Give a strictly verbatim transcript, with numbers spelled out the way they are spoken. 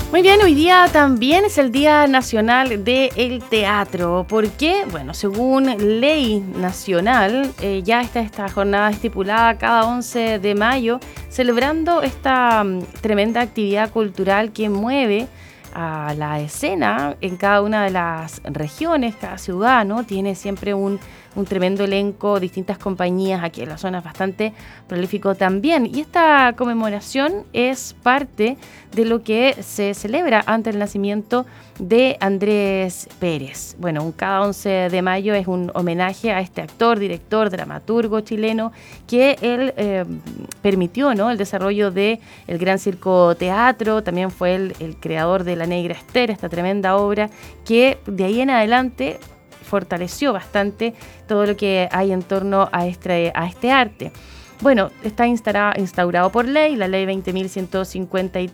Muy bien, hoy día también es el Día Nacional del Teatro. ¿Por qué? Bueno, según ley nacional, eh, ya está esta jornada estipulada cada once de mayo, celebrando esta um, tremenda actividad cultural que mueve a la escena en cada una de las regiones. Cada ciudad, ¿no?, tiene siempre un, un tremendo elenco, distintas compañías. Aquí en la zona es bastante prolífico también. Y esta conmemoración es parte de lo que se celebra ante el nacimiento de Andrés Pérez. Bueno, un cada once de mayo es un homenaje a este actor, director, dramaturgo chileno que él eh, permitió, ¿no?, el desarrollo de el Gran Circo Teatro. También fue el, el creador de La Negra Esther, esta tremenda obra que de ahí en adelante fortaleció bastante todo lo que hay en torno a este, a este arte. Bueno, está instaurado por ley, la ley veinte mil ciento cincuenta y